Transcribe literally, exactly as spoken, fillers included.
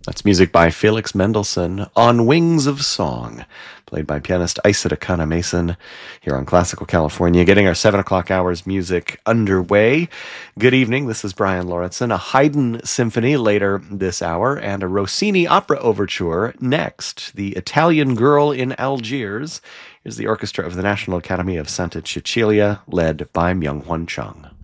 That's music by Felix Mendelssohn, On Wings of Song, played by pianist Isata Kana Mason here on Classical California, getting our seven o'clock hours music underway. Good evening, this is Brian Lauritsen. A Haydn symphony later this hour, and a Rossini opera overture next. The Italian Girl in Algiers. Here's the orchestra of the National Academy of Santa Cecilia, led by Myung-Hwan Chung.